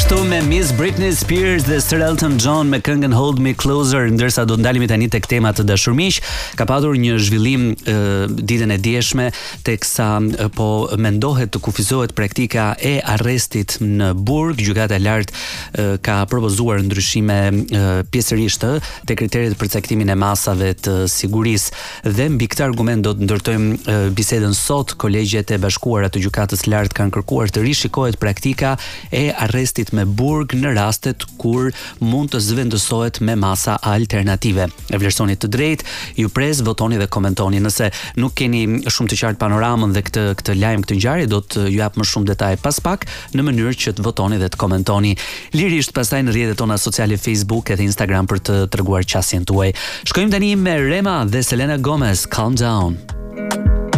Gjithashtu me Miss Britney Spears dhe Sir Elton John me këngën Hold Me Closer, ndërsa do ndalemi tani tek tema të dashurmiq. Ka patur një zhvillim ditën e dieshme, teksa po mendohet të kufizohet praktika e arrestit në burg. Gjykata e lartë ka propozuar ndryshime pjesërisht te kriteret për caktimin e masave të sigurisë dhe mbi këtë argument do të ndërtojmë bisedën sot. Kolegjet e bashkuara të gjykatës lartë kanë kërkuar të rishikohet praktika e arrestit me burg në rastet kur mund të zëvendësohet me masa alternative. E vlerësoni të drejtë, ju pres, votoni dhe komentoni. Nëse nuk keni shumë të qartë panoramën dhe këtë lajm, këtë ngjarje, do të ju jap më shumë detaje pas pak në mënyrë që të votoni dhe të komentoni lirisht pastaj në rrjetet tona sociale Facebook edhe Instagram për të treguar qasjen tuaj. Shkojmë tani me Rema dhe Selena Gomez, Calm Down.